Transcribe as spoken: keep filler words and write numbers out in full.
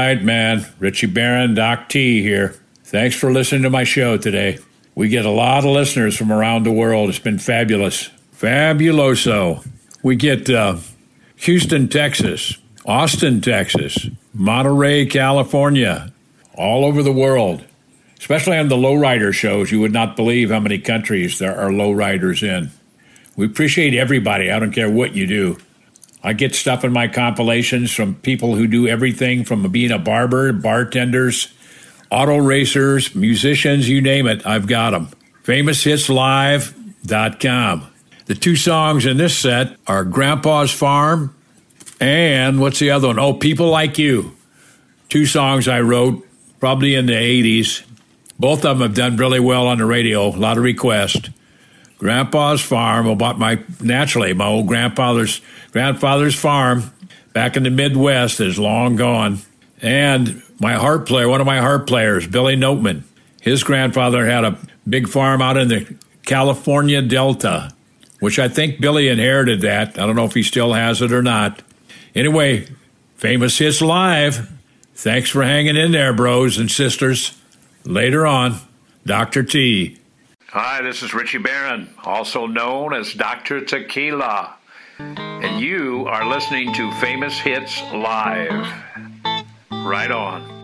right, man. Richie Barron, Doc T here. Thanks for listening to my show today. We get a lot of listeners from around the world. It's been fabulous. Fabuloso. We get uh, Houston, Texas, Austin, Texas, Monterey, California, all over the world. Especially on the lowrider shows, you would not believe how many countries there are lowriders in. We appreciate everybody. I don't care what you do. I get stuff in my compilations from people who do everything from being a barber, bartenders, auto racers, musicians, you name it, I've got them. famous hits live dot com. The two songs in this set are Grandpa's Farm and what's the other one? Oh, People Like You. Two songs I wrote probably in the eighties. Both of them have done really well on the radio, a lot of requests. Grandpa's Farm, about my, naturally, my old grandfather's grandfather's farm back in the Midwest is long gone. And my harp player, one of my harp players, Billy Noteman, his grandfather had a big farm out in the California Delta, which I think Billy inherited that. I don't know if he still has it or not. Anyway, Famous Hits Live. Thanks for hanging in there, bros and sisters. Later on, Doctor T. Hi, this is Richie Barron, also known as Doctor Tequila. And you are listening to Famous Hits Live. Right on.